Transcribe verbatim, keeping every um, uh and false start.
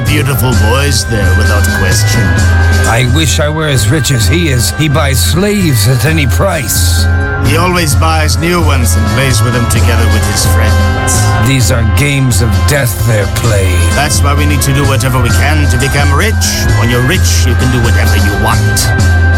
beautiful boys there, without question. I wish I were as rich as he is. He buys slaves at any price. He always buys new ones and plays with them together with his friends. These are games of death they're playing. That's why we need to do whatever we can to become rich. When you're rich, you can do whatever you want.